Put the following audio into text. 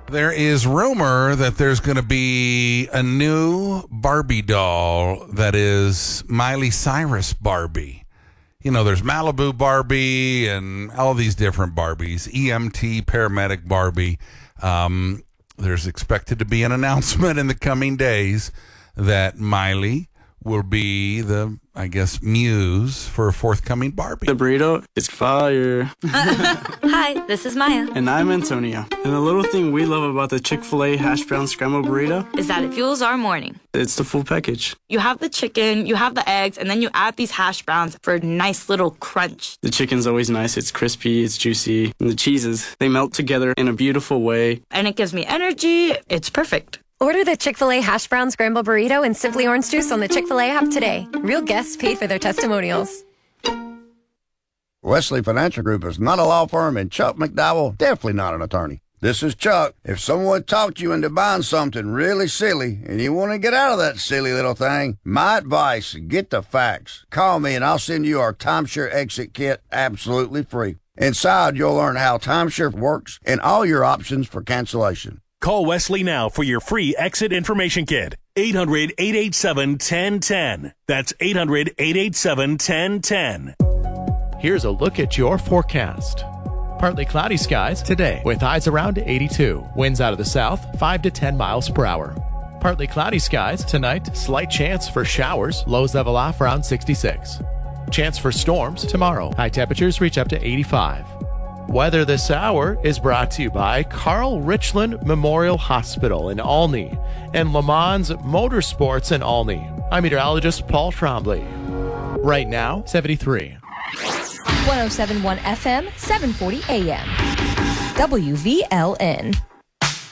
There is rumor that there's going to be a new Barbie doll that is Miley Cyrus Barbie. You know, there's Malibu Barbie and all these different Barbies, EMT, paramedic Barbie. There's expected to be an announcement in the coming days that Miley will be the, I guess, muse for a forthcoming Barbie. The burrito is fire. Hi, this is Maya. And I'm Antonio. And the little thing we love about the Chick-fil-A hash brown scrambled burrito Is that it fuels our morning. it's the full package. You have the chicken, you have the eggs, and then you add these hash browns for a nice little crunch. The chicken's always nice. It's crispy, it's juicy. And the cheeses, they melt together in a beautiful way. And it gives me energy. It's perfect. Order the Chick-fil-A Hash Brown Scramble Burrito and Simply Orange Juice on the Chick-fil-A app today. Real guests paid for their testimonials. Wesley Financial Group is not a law firm, and Chuck McDowell definitely not an attorney. This is Chuck. If someone talked you into buying something really silly and you want to get out of that silly little thing, my advice, get the facts. Call me and I'll send you our timeshare exit kit absolutely free. Inside, you'll learn how timeshare works and all your options for cancellation. Call Wesley now for your free exit information kit. 800-887-1010. That's 800-887-1010. Here's a look at your forecast. Partly cloudy skies today with highs around 82. Winds out of the south 5 to 10 miles per hour. Partly cloudy skies tonight. Slight chance for showers. Lows level off around 66. Chance for storms tomorrow. High temperatures reach up to 85. Weather this hour is brought to you by Carl Richland Memorial Hospital in Olney and Le Mans Motorsports in Olney. I'm meteorologist Paul Trombley. Right now, 73. 107.1 FM, 740 AM. WVLN.